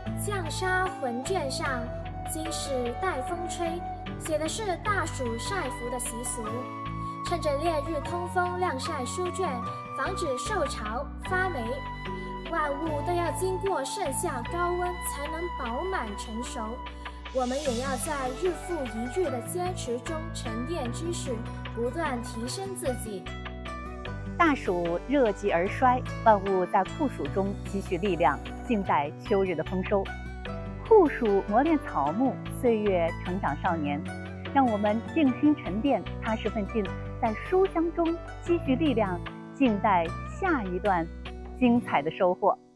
绛纱浑卷上，今时待风吹，写的是大暑晒服的习俗。趁着烈日通风晾晒书卷，防止受潮发霉。万物都要经过盛夏高温才能饱满成熟，我们也要在日复一日的坚持中沉淀知识，不断提升自己。 大暑热极而衰，万物在酷暑中积蓄力量，静待秋日的丰收。酷暑磨练草木，岁月成长少年，让我们静心沉淀，踏实奋进，在书香中积蓄力量，静待下一段精彩的收获。